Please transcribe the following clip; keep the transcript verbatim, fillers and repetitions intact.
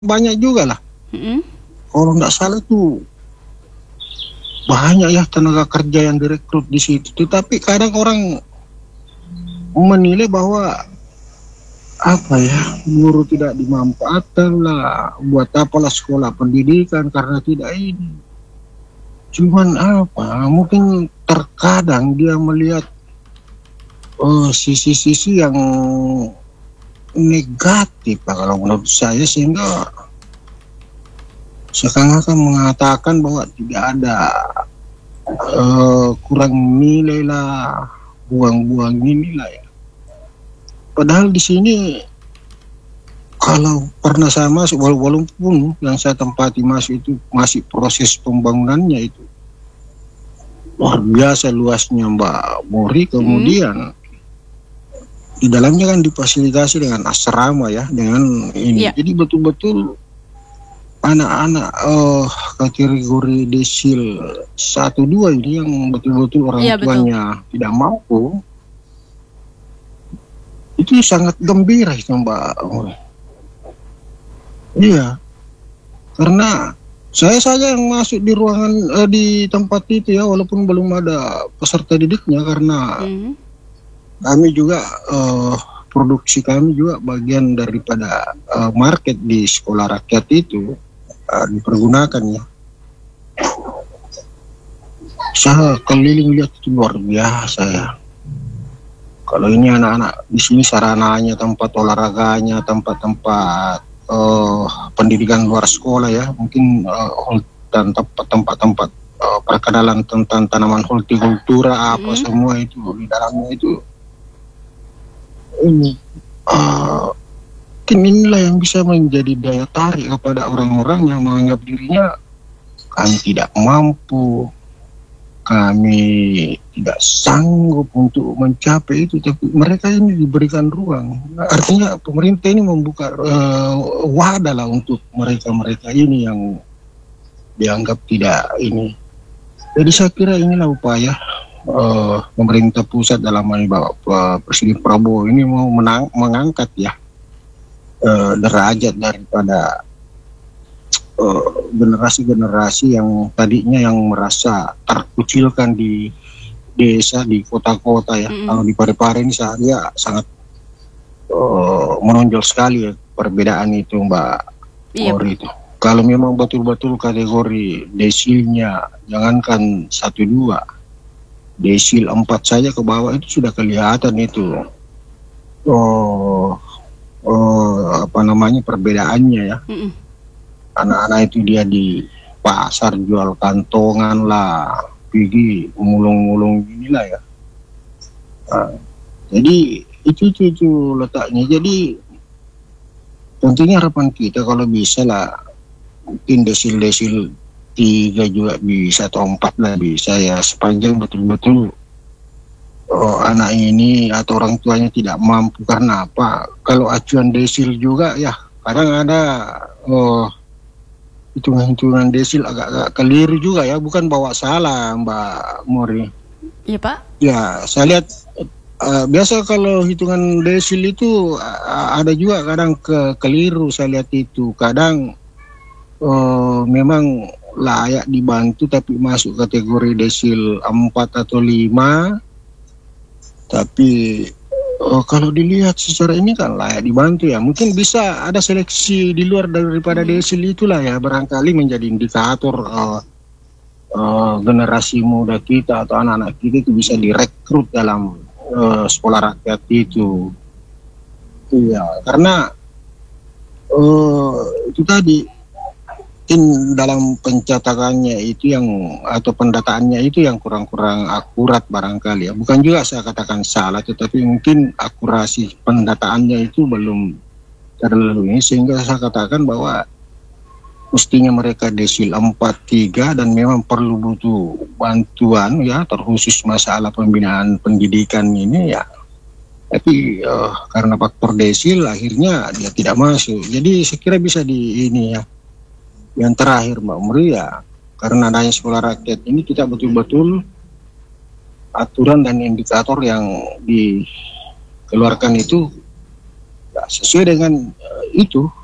banyak juga lah. Mm-mm. Kalau nggak salah tuh banyak ya tenaga kerja yang direkrut di situ. Tetapi kadang orang menilai bahwa apa ya, guru tidak dimanfaatkan lah, buat apalah sekolah pendidikan karena tidak ini. Cuman apa, mungkin terkadang dia melihat oh, sisi-sisi yang negatif lah kalau menurut saya, sehingga seakan-akan mengatakan bahwa tidak ada uh, kurang nilai lah, buang-buang inilah ya. Padahal di sini kalau pernah saya masuk, walaupun yang saya tempati masuk itu masih proses pembangunannya itu luar biasa luasnya Mbak Mori. Kemudian hmm. di dalamnya kan difasilitasi dengan asrama ya, dengan ini. Yeah. Jadi betul-betul anak-anak uh, kategori desil satu dua ini yang betul-betul orang yeah, tuanya betul. tidak mampu, itu sangat gembira itu Mbak. Iya, karena saya saja yang masuk di ruangan eh, di tempat itu ya, walaupun belum ada peserta didiknya, karena mm-hmm. kami juga eh, produksi kami juga bagian daripada eh, market di sekolah rakyat itu eh, dipergunakan ya. Saya keliling lihat itu luar biasa ya. Kalau ini anak-anak di sini sarananya, tempat olahraganya, tempat-tempat Uh, pendidikan luar sekolah ya, mungkin uh, dan tempat-tempat uh, perkenalan tentang tanaman hortikultura apa mm-hmm. semua itu di dalamnya itu ini uh, mungkin inilah yang bisa menjadi daya tarik kepada orang-orang yang menganggap dirinya kami tidak mampu, kami tidak sanggup untuk mencapai itu, tapi mereka ini diberikan ruang. Artinya pemerintah ini membuka uh, wadah lah untuk mereka-mereka ini yang dianggap tidak ini. Jadi saya kira inilah upaya uh, pemerintah pusat dalam hal ini Bapak uh, Presiden Prabowo ini mau menang, mengangkat ya uh, derajat daripada generasi-generasi yang tadinya yang merasa terkucilkan di desa, di kota-kota ya. Mm-hmm. Kalau di Parepare ini saya sangat uh, menonjol sekali ya perbedaan itu Mbak Mori itu. Kalau memang betul-betul kategori desilnya jangankan satu dua, desil empat saja ke bawah itu sudah kelihatan itu oh, oh apa namanya perbedaannya ya. Mm-hmm. Anak-anak itu dia di pasar jual kantongan lah, pergi mulung-mulung inilah ya. Nah, jadi itu, itu itu letaknya. Jadi tentunya harapan kita kalau bisa lah, mungkin desil-desil tiga juga bisa atau empat lah bisa ya, sepanjang betul-betul oh, anak ini atau orang tuanya tidak mampu. Karena apa? Kalau acuan desil juga ya kadang ada oh hitungan-hitungan desil agak-agak keliru juga ya, bukan bawa salah Mbak Mori. Iya Pak? Ya, saya lihat uh, biasa kalau hitungan desil itu uh, ada juga kadang ke keliru, saya lihat itu. Kadang uh, memang layak dibantu tapi masuk kategori desil empat atau lima. Tapi Oh, kalau dilihat secara ini kan layak dibantu ya. Mungkin bisa ada seleksi di luar daripada desil itulah ya, barangkali menjadi indikator uh, uh, generasi muda kita atau anak-anak kita itu bisa direkrut dalam uh, sekolah rakyat itu. Iya, karena uh, itu tadi mungkin dalam pencatakannya itu yang atau pendataannya itu yang kurang-kurang akurat barangkali ya. Bukan juga saya katakan salah, tetapi mungkin akurasi pendataannya itu belum terlalu ini, sehingga saya katakan bahwa mestinya mereka desil empat tiga dan memang perlu butuh bantuan ya, terkhusus masalah pembinaan pendidikan ini ya. Tapi uh, karena faktor desil akhirnya dia tidak masuk. Jadi saya kira bisa di ini ya. Yang terakhir Mbak Mori ya, karena adanya sekolah rakyat ini kita betul-betul aturan dan indikator yang dikeluarkan itu ya, sesuai dengan uh, itu